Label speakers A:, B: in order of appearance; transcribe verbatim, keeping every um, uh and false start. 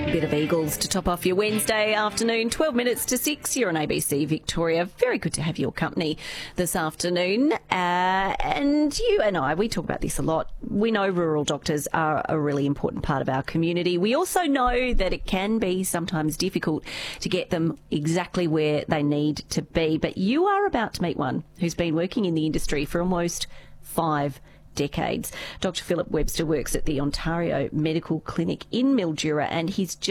A: Bit of Eagles to top off your Wednesday afternoon, twelve minutes to six. You're on A B C Victoria. Very good to have your company this afternoon. Uh, and you and I, we talk about this a lot. We know rural doctors are a really important part of our community. We also know that it can be sometimes difficult to get them exactly where they need to be. But you are about to meet one who's been working in the industry for almost five decades. Doctor Philip Webster works at the Ontario Medical Clinic in Mildura, and he's just